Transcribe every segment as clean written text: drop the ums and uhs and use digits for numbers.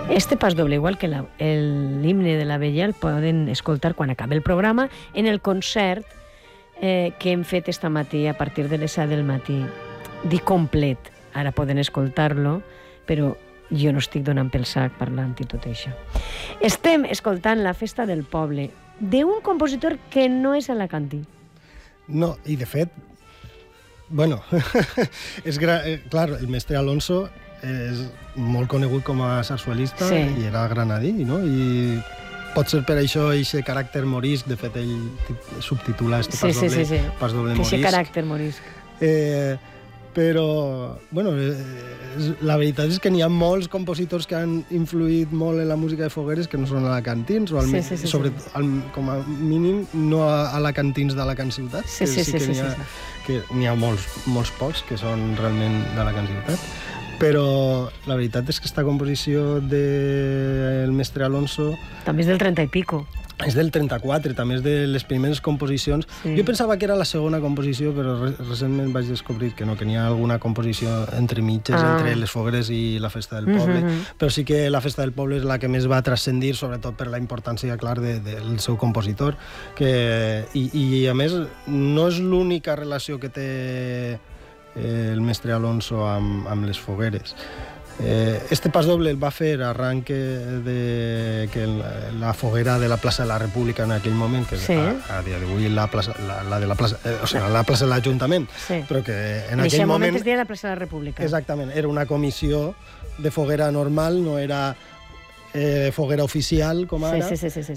Este pas doble, igual que l'himne de la Vella, el poden escoltar quan acabi el programa en el concert que hem fet esta matí a partir de les 7 del matí. Dic complet, ara poden escoltar-lo, però jo no estic donant pel sac parlant i tot això. Estem escoltant La festa del poble d'un compositor que no és alacantí. No, i de fet, bueno, clar, el mestre Alonso és molt conegut com a sarsuelista i era granadí, no? I pot ser per això aquest caràcter morisc, de fet ell subtitula este pas doble morisc. Aquest caràcter morisc. Però, bueno, la veritat és que n'hi ha molts compositors que han influït molt en la música de fogueres que no són alacantins, o sobretot, com a mínim, no alacantins d'Alacant Ciutat. Que n'hi ha molts pocs que són realment d'Alacant Ciutat. Però la veritat és que aquesta composició del mestre Alonso... També és del 30 i pico. És del 34, també és de les primeres composicions. Jo pensava que era la segona composició, però recentment vaig descobrir que no, que n'hi ha alguna composició entre mitges, entre les fogueres i la festa del poble. Però sí que la festa del poble és la que més va transcendir, sobretot per la importància, clar, del seu compositor. I a més, no és l'única relació que té el mestre Alonso amb les fogueres. Este pas doble el va fer arran que la foguera de la plaça de la República en aquell moment, que a dia d'avui la plaça de l'Ajuntament, però que en aquell moment... es deia la plaça de la República. Exactament, era una comissió de foguera normal, no era foguera oficial, com ara.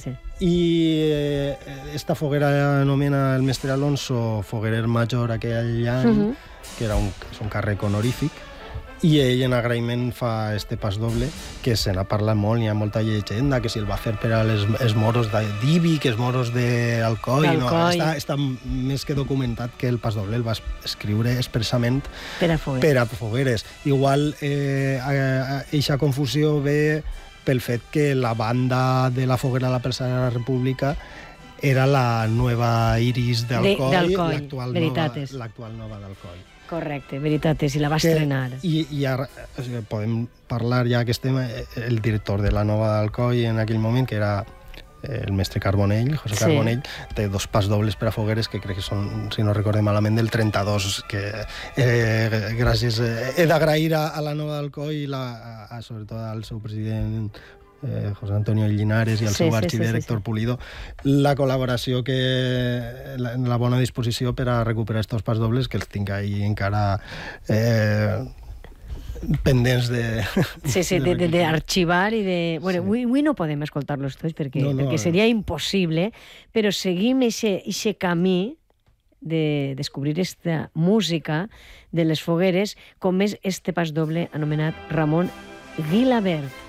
I esta foguera anomena el mestre Alonso foguerer major aquell any, que és un càrrec honorífic, i ell en agraïment fa este pas doble, que se n'ha parlat molt, hi ha molta llegenda, que si el va fer per als moros d'Ibi, que els moros d'Alcoi, està més que documentat que el pas doble el va escriure expressament per a fogueres. Igual, eixa confusió ve pel fet que la banda de la foguera de la plaça de la República era la nova Iris d'Alcoi, l'actual nova d'Alcoi. Correcte, veritat és, i la va estrenar. I ara podem parlar, ja que estem, el director de la nova d'Alcoi en aquell moment, que era el mestre Carbonell, José Carbonell, té dos pas dobles per a fogueres, que crec que són, si no recorde malament, del 32, que gràcies... He d'agrair a la nova d'Alcoi i sobretot al seu president José Antonio Llinares i al seu arxidirector Pulido, la col·laboració, la bona disposició per a recuperar aquests pas dobles, que els tinc ahí encara pendents d'arxivar i de... Bueno, avui no podem escoltar-los tots perquè seria impossible, però seguim aquest camí de descobrir aquesta música de les fogueres, com és este pas doble anomenat Ramon Guilabert.